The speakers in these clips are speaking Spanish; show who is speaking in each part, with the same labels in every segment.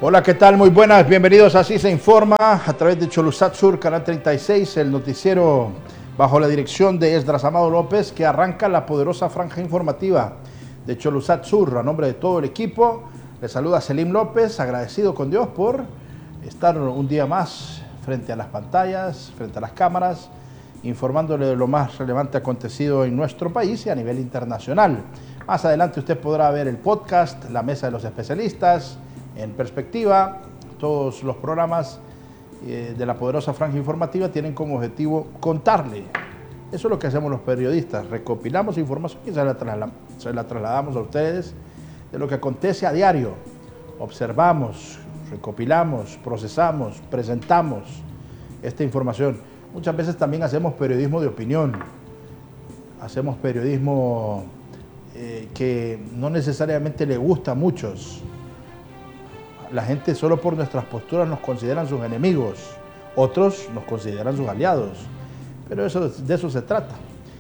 Speaker 1: Hola, ¿qué tal? Muy buenas, bienvenidos a Así se Informa a través de Cholusat Sur, Canal 36, el noticiero bajo la dirección de Esdras Amado López, que arranca la poderosa franja informativa de Cholusat Sur. A nombre de todo el equipo, le saluda Selim López, agradecido con Dios por estar un día más frente a las pantallas, frente a las cámaras, informándole de lo más relevante acontecido en nuestro país y a nivel internacional. Más adelante usted podrá ver el podcast, la mesa de los especialistas, en perspectiva. Todos los programas de la poderosa franja informativa tienen como objetivo contarle. Eso es lo que hacemos los periodistas, recopilamos información y se la trasladamos a ustedes de lo que acontece a diario. Observamos, recopilamos, procesamos, presentamos esta información. Muchas veces también hacemos periodismo de opinión, hacemos periodismo que no necesariamente le gusta a muchos. La gente solo por nuestras posturas nos consideran sus enemigos, otros nos consideran sus aliados, pero de eso se trata,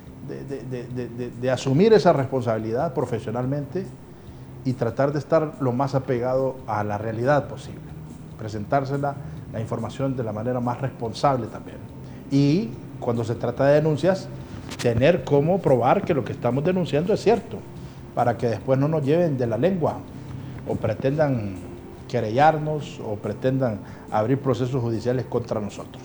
Speaker 1: de asumir esa responsabilidad profesionalmente y tratar de estar lo más apegado a la realidad posible, presentársela la información de la manera más responsable también. Y cuando se trata de denuncias, tener cómo probar que lo que estamos denunciando es cierto, para que después no nos lleven de la lengua o pretendan querellarnos o pretendan abrir procesos judiciales contra nosotros.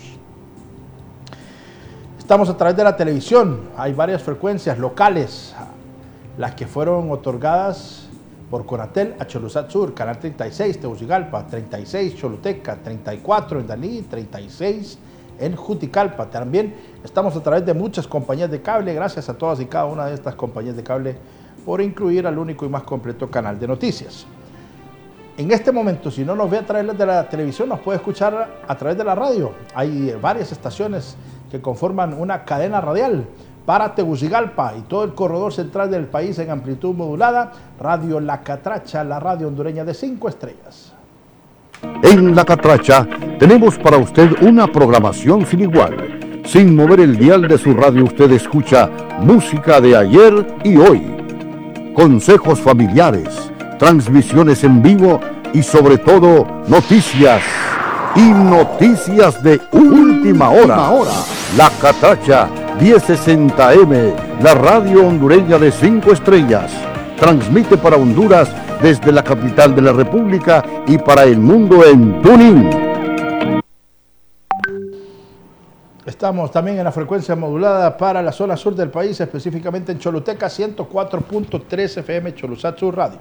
Speaker 1: Estamos a través de la televisión, hay varias frecuencias locales, las que fueron otorgadas por Conatel a Cholusat Sur, Canal 36, Tegucigalpa, 36, Choluteca, 34 en Dalí, 36 en Juticalpa. También estamos a través de muchas compañías de cable, gracias a todas y cada una de estas compañías de cable por incluir al único y más completo canal de noticias. En este momento, si no nos ve a través de la televisión, nos puede escuchar a través de la radio. Hay varias estaciones que conforman una cadena radial para Tegucigalpa y todo el corredor central del país en amplitud modulada. Radio La Catracha, la radio hondureña de 5 estrellas.
Speaker 2: En La Catracha tenemos para usted una programación sin igual. Sin mover el dial de su radio, usted escucha música de ayer y hoy, consejos familiares, transmisiones en vivo y sobre todo noticias y noticias de última hora. La Catracha 1060M, la radio hondureña de 5 estrellas, transmite para Honduras desde la capital de la República y para el mundo en TuneIn.
Speaker 1: Estamos también en la frecuencia modulada para la zona sur del país, específicamente en Choluteca, 104.3 FM Cholusat Sur Radio.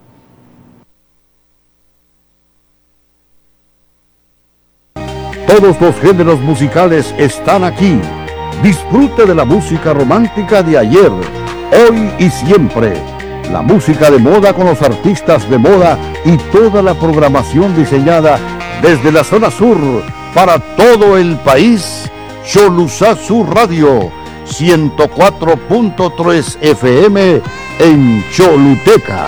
Speaker 2: Todos los géneros musicales están aquí. Disfrute de la música romántica de ayer, hoy y siempre. La música de moda con los artistas de moda y toda la programación diseñada desde la zona sur para todo el país. Cholusat Sur Radio, 104.3 FM en Choluteca.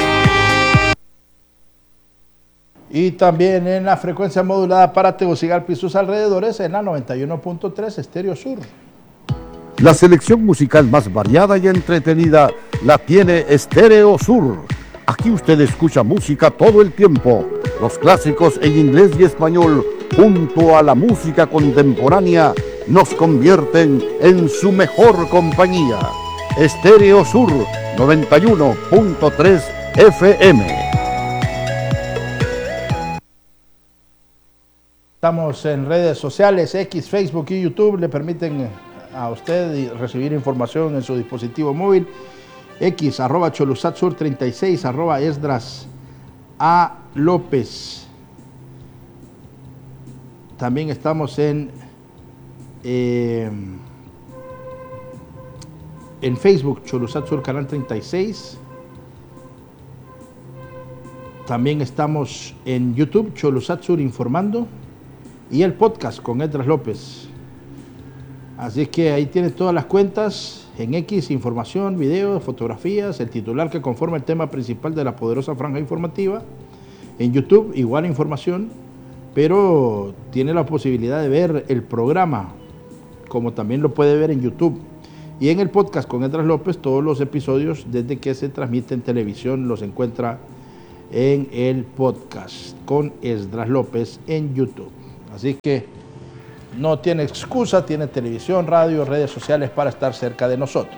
Speaker 1: Y también en la frecuencia modulada para Tegucigalpa y sus alrededores en la 91.3 Estéreo Sur.
Speaker 2: La selección musical más variada y entretenida la tiene Estéreo Sur. Aquí usted escucha música todo el tiempo. Los clásicos en inglés y español, junto a la música contemporánea, nos convierten en su mejor compañía. Estéreo Sur, 91.3 FM.
Speaker 1: Estamos en redes sociales, X, Facebook y YouTube, le permiten a usted recibir información en su dispositivo móvil. X, @Cholusat Sur 36, @Esdras A. López. También estamos en Facebook, Cholusat Sur, Canal 36. También estamos en YouTube, Cholusat Sur Informando. Y el podcast con Esdras López. Así es que ahí tiene todas las cuentas. En X, información, videos, fotografías, el titular que conforma el tema principal de la poderosa franja informativa. En YouTube, igual información, pero tiene la posibilidad de ver el programa, como también lo puede ver en YouTube. Y en el podcast con Esdras López, todos los episodios, desde que se transmite en televisión, los encuentra en el podcast con Esdras López en YouTube. Así que no tiene excusa, tiene televisión, radio, redes sociales para estar cerca de nosotros.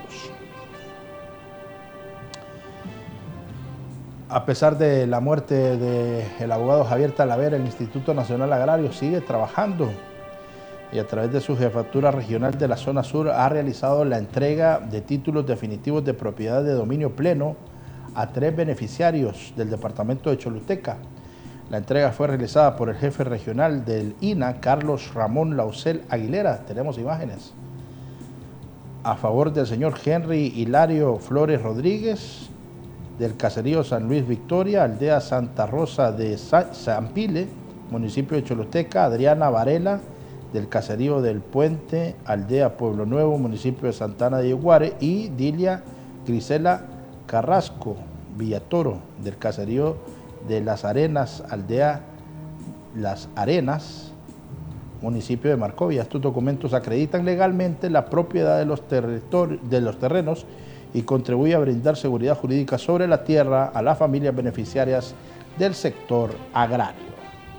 Speaker 1: A pesar de la muerte del abogado Javier Talavera, el Instituto Nacional Agrario sigue trabajando y a través de su jefatura regional de la zona sur ha realizado la entrega de títulos definitivos de propiedad de dominio pleno a 3 beneficiarios del departamento de Choluteca. La entrega fue realizada por el jefe regional del INA, Carlos Ramón Lausel Aguilera. Tenemos imágenes. A favor del señor Henry Hilario Flores Rodríguez, del caserío San Luis Victoria, aldea Santa Rosa de San Pile, municipio de Choluteca, Adriana Varela, del caserío del Puente, aldea Pueblo Nuevo, municipio de Santana de Yeguare, y Dilia Grisela Carrasco Villatoro, del caserío de Las Arenas, aldea Las Arenas, municipio de Marcovia. Estos documentos acreditan legalmente la propiedad de los terrenos y contribuye a brindar seguridad jurídica sobre la tierra a las familias beneficiarias del sector agrario.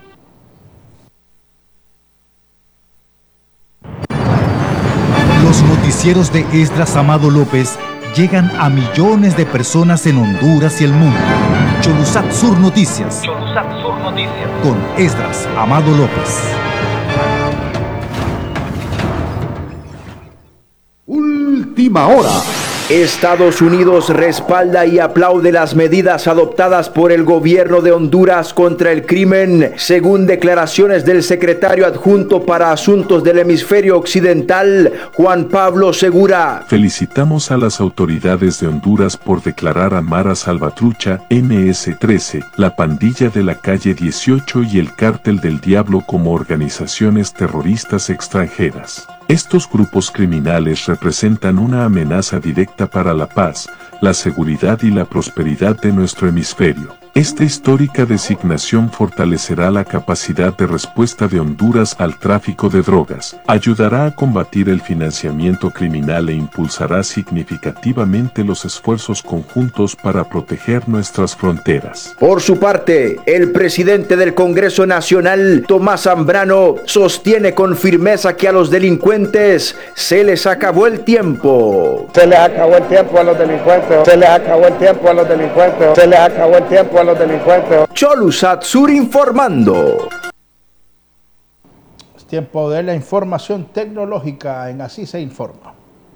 Speaker 3: Los noticieros de Esdras Amado López llegan a millones de personas en Honduras y el mundo. Cholusat Sur Noticias. Cholusat Sur Noticias. Con Esdras Amado López.
Speaker 2: Última hora.
Speaker 4: Estados Unidos respalda y aplaude las medidas adoptadas por el gobierno de Honduras contra el crimen, según declaraciones del secretario adjunto para Asuntos del Hemisferio Occidental, Juan Pablo Segura.
Speaker 5: Felicitamos a las autoridades de Honduras por declarar a Mara Salvatrucha, MS-13, la pandilla de la calle 18 y el cártel del Diablo como organizaciones terroristas extranjeras. Estos grupos criminales representan una amenaza directa para la paz, la seguridad y la prosperidad de nuestro hemisferio. Esta histórica designación fortalecerá la capacidad de respuesta de Honduras al tráfico de drogas, ayudará a combatir el financiamiento criminal e impulsará significativamente los esfuerzos conjuntos para proteger nuestras fronteras.
Speaker 4: Por su parte, el presidente del Congreso Nacional, Tomás Zambrano, sostiene con firmeza que a los delincuentes se les acabó el tiempo.
Speaker 6: Se les acabó el tiempo a los delincuentes. Se les acabó el tiempo a los delincuentes. Se les acabó el tiempo a los delincuentes.
Speaker 4: Cholusat Sur informando.
Speaker 1: Es tiempo de la información tecnológica en Así se informa.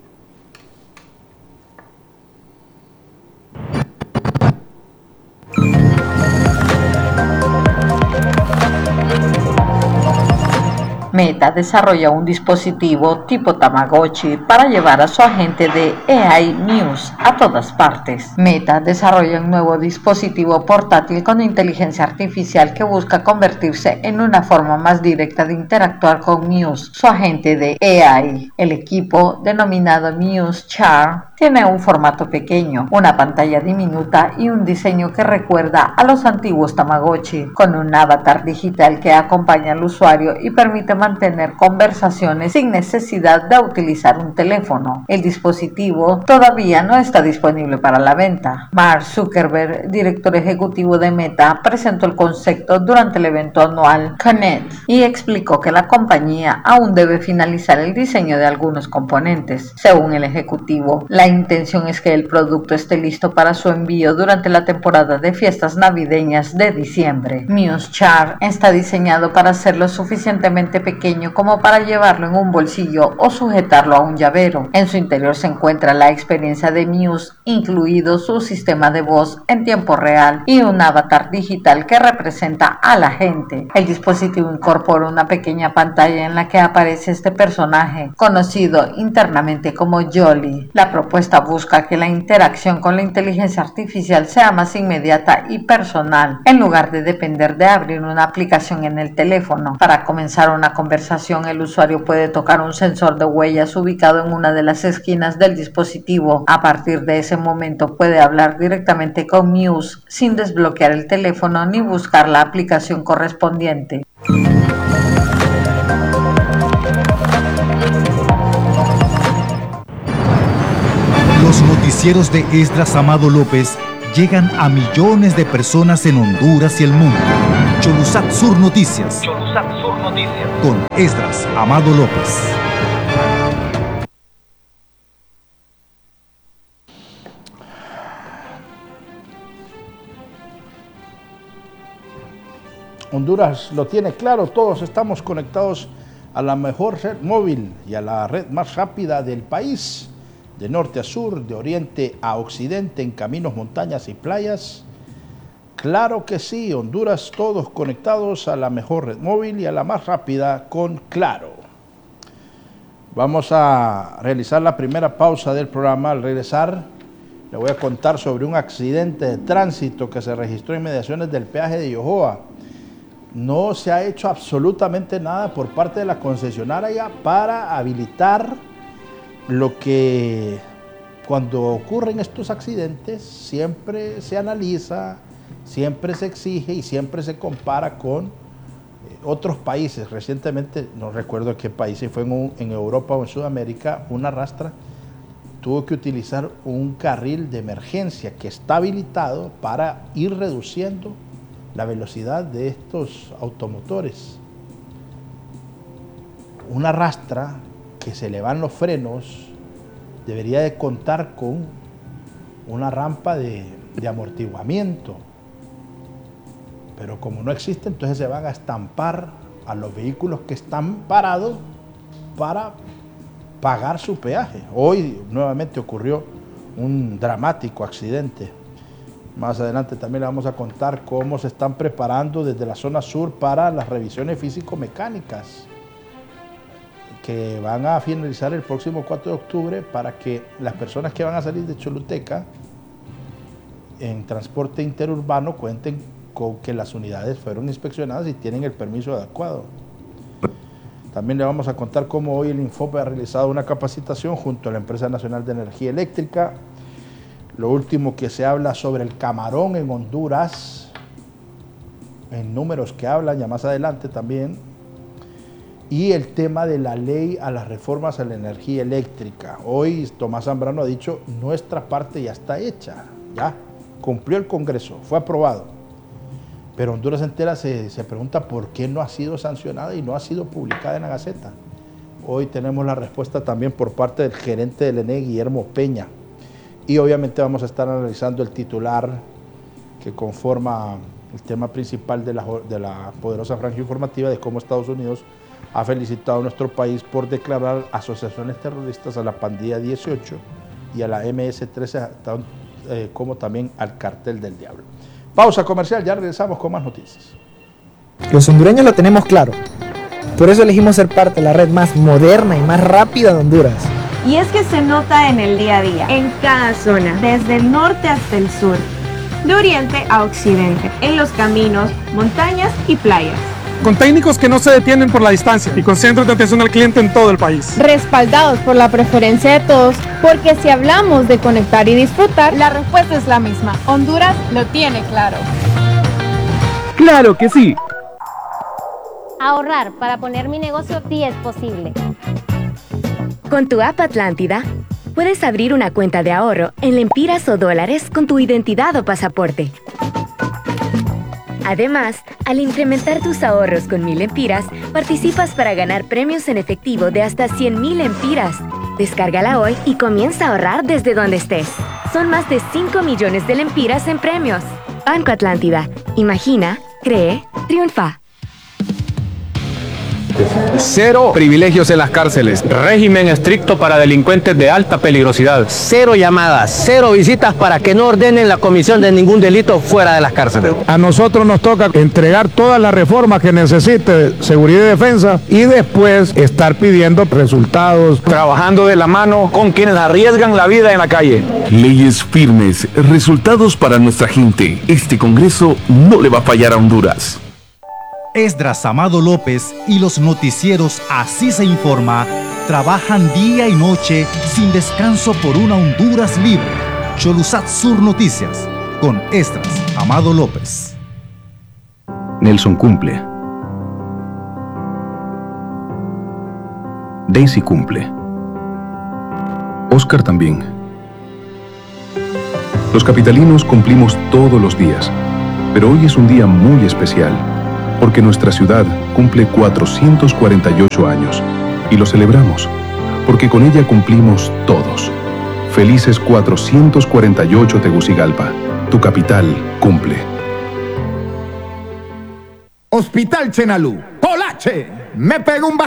Speaker 7: Meta desarrolla un dispositivo tipo Tamagotchi para llevar a su agente de AI News a todas partes. Meta desarrolla un nuevo dispositivo portátil con inteligencia artificial que busca convertirse en una forma más directa de interactuar con Muse, su agente de AI. El equipo, denominado Muse Char, tiene un formato pequeño, una pantalla diminuta y un diseño que recuerda a los antiguos Tamagotchi, con un avatar digital que acompaña al usuario y permite mantener conversaciones sin necesidad de utilizar un teléfono. El dispositivo todavía no está disponible para la venta. Mark Zuckerberg, director ejecutivo de Meta, presentó el concepto durante el evento anual Connect y explicó que la compañía aún debe finalizar el diseño de algunos componentes. Según el ejecutivo, la intención es que el producto esté listo para su envío durante la temporada de fiestas navideñas de diciembre. Muse Char está diseñado para ser lo suficientemente pequeño como para llevarlo en un bolsillo o sujetarlo a un llavero. En su interior se encuentra la experiencia de Muse, incluido su sistema de voz en tiempo real y un avatar digital que representa a la gente. El dispositivo incorpora una pequeña pantalla en la que aparece este personaje, conocido internamente como Jolly. La propuesta busca que la interacción con la inteligencia artificial sea más inmediata y personal, en lugar de depender de abrir una aplicación en el teléfono. Para comenzar una conversación, el usuario puede tocar un sensor de huellas ubicado en una de las esquinas del dispositivo. A partir de ese momento puede hablar directamente con Muse sin desbloquear el teléfono ni buscar la aplicación correspondiente.
Speaker 3: Los noticieros de Esdras Amado López llegan a millones de personas en Honduras y el mundo. Cholusat Sur Noticias. Cholusat Sur Noticias. Con Esdras Amado López.
Speaker 1: Honduras lo tiene claro, todos estamos conectados a la mejor red móvil y a la red más rápida del país, de norte a sur, de oriente a occidente, en caminos, montañas y playas. Claro que sí, Honduras, todos conectados a la mejor red móvil y a la más rápida con Claro. Vamos a realizar la primera pausa del programa. Al regresar, le voy a contar sobre un accidente de tránsito que se registró en inmediaciones del peaje de Yojoa. No se ha hecho absolutamente nada por parte de la concesionaria para habilitar lo que, cuando ocurren estos accidentes, siempre se analiza, siempre se exige y siempre se compara con otros países. Recientemente, no recuerdo qué país, si fue en Europa o en Sudamérica, una rastra tuvo que utilizar un carril de emergencia que está habilitado para ir reduciendo la velocidad de estos automotores. Una rastra que se le van los frenos debería de contar con una rampa de amortiguamiento, pero como no existe, entonces se van a estampar a los vehículos que están parados para pagar su peaje. Hoy nuevamente ocurrió un dramático accidente. Más adelante también le vamos a contar cómo se están preparando desde la zona sur para las revisiones físico-mecánicas que van a finalizar el próximo 4 de octubre para que las personas que van a salir de Choluteca en transporte interurbano cuenten con que las unidades fueron inspeccionadas y tienen el permiso adecuado. También le vamos a contar cómo hoy el Infope ha realizado una capacitación junto a la Empresa Nacional de Energía Eléctrica. Lo último que se habla sobre el camarón en Honduras, en números que hablan, ya más adelante también, y el tema de la ley a las reformas a la energía eléctrica. Hoy Tomás Zambrano ha dicho, nuestra parte ya está hecha, ya cumplió el Congreso, fue aprobado. Pero Honduras entera se pregunta por qué no ha sido sancionada y no ha sido publicada en la Gaceta. Hoy tenemos la respuesta también por parte del gerente del ENE, Guillermo Peña. Y obviamente vamos a estar analizando el titular que conforma el tema principal de la poderosa franja informativa de cómo Estados Unidos ha felicitado a nuestro país por declarar asociaciones terroristas a la Pandilla 18 y a la MS-13, como también al Cartel del Diablo. Pausa comercial, ya regresamos con más noticias.
Speaker 8: Los hondureños lo tenemos claro. Por eso elegimos ser parte de la red más moderna y más rápida de Honduras.
Speaker 9: Y es que se nota en el día a día, en cada zona, desde el norte hasta el sur, de oriente a occidente, en los caminos, montañas y playas.
Speaker 10: Con técnicos que no se detienen por la distancia y con centros de atención al cliente en todo el país.
Speaker 11: Respaldados por la preferencia de todos, porque si hablamos de conectar y disfrutar, la respuesta es la misma. Honduras lo tiene claro.
Speaker 12: ¡Claro que sí!
Speaker 13: Ahorrar para poner mi negocio sí es posible.
Speaker 14: Con tu app Atlántida, puedes abrir una cuenta de ahorro en lempiras o dólares con tu identidad o pasaporte. Además, al incrementar tus ahorros con 1000 lempiras, participas para ganar premios en efectivo de hasta 100,000 lempiras. Descárgala hoy y comienza a ahorrar desde donde estés. Son más de 5 millones de lempiras en premios. Banco Atlántida. Imagina, cree, triunfa.
Speaker 15: Cero privilegios en las cárceles. Régimen estricto para delincuentes de alta peligrosidad.
Speaker 16: Cero llamadas, cero visitas para que no ordenen la comisión de ningún delito fuera de las cárceles.
Speaker 17: A nosotros nos toca entregar todas las reformas que necesite seguridad y defensa y después estar pidiendo resultados.
Speaker 15: Trabajando de la mano con quienes arriesgan la vida en la calle.
Speaker 5: Leyes firmes, resultados para nuestra gente. Este Congreso no le va a fallar a Honduras.
Speaker 3: Esdras Amado López y los noticieros Así se informa trabajan día y noche sin descanso por una Honduras libre. Cholusat Sur Noticias con Esdras Amado López.
Speaker 18: Nelson cumple. Daisy cumple. Oscar también. Los capitalinos cumplimos todos los días, pero hoy es un día muy especial, porque nuestra ciudad cumple 448 años, y lo celebramos, porque con ella cumplimos todos. Felices 448 Tegucigalpa, tu capital cumple.
Speaker 19: Hospital Chenalú, Polache, me pego un